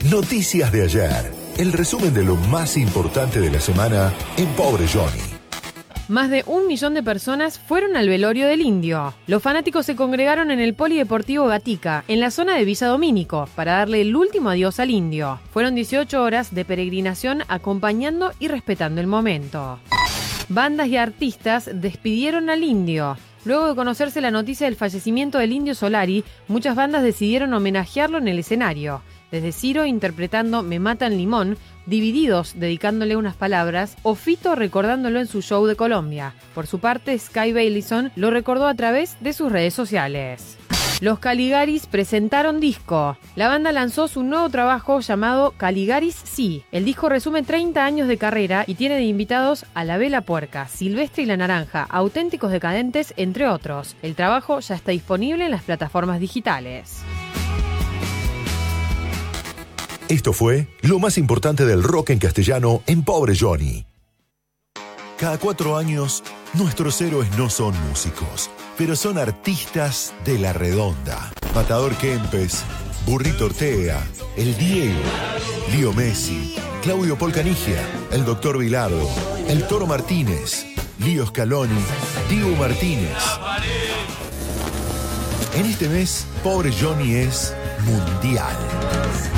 Noticias de ayer. El resumen de lo más importante de la semana en Pobre Johnny. Más de 1 millón de personas fueron al velorio del Indio. Los fanáticos se congregaron en el Polideportivo Gatica, en la zona de Villa Domínico, para darle el último adiós al Indio. Fueron 18 horas de peregrinación acompañando y respetando el momento. Bandas y artistas despidieron al Indio. Luego de conocerse la noticia del fallecimiento del Indio Solari, muchas bandas decidieron homenajearlo en el escenario. Desde Ciro interpretando Me Matan Limón, Divididos dedicándole unas palabras, o Fito recordándolo en su show de Colombia. Por su parte, Sky Bailison lo recordó a través de sus redes sociales. Los Caligaris presentaron disco. La banda lanzó su nuevo trabajo llamado Caligaris Sí. El disco resume 30 años de carrera y tiene de invitados a La Vela Puerca, Silvestre y La Naranja, Auténticos Decadentes, entre otros. El trabajo ya está disponible en las plataformas digitales. Esto fue lo más importante del rock en castellano en Pobre Johnny. Cada 4 años, nuestros héroes no son músicos, pero son artistas de la redonda. Matador Kempes, Burrito Ortega, El Diego, Lío Messi, Claudio Polcanigia, el Doctor Bilardo, el Toro Martínez, Lío Scaloni, Diego Martínez. En este mes, Pobre Johnny es mundial.